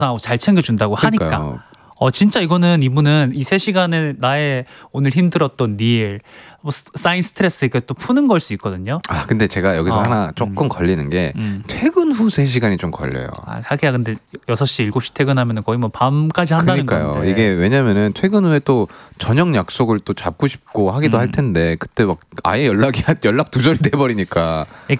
잘 챙겨준다고 하니까. 그러니까요. 진짜 이분은 이 3시간에 나의 오늘 힘들었던 일, 뭐 쌓인 스트레스 이렇게 또 푸는 걸 수 있거든요. 근데 제가 여기서 하나 조금 걸리는 게 퇴근 후 3시간이 좀 걸려요. 자기야 근데 6시, 7시 퇴근하면 거의 뭐 밤까지 한다는 그러니까요. 건데. 이게 왜냐면은 퇴근 후에 또 저녁 약속을 또 잡고 싶고 하기도 할 텐데 그때 막 아예 연락 두절이 돼버리니까.